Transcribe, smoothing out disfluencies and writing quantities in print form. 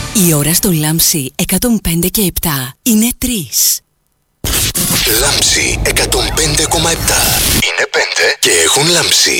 Η ώρα στο Λάμψη 105 και 7 είναι 3. Λάμψη 105,7 είναι 5 και έχουν λάμψει.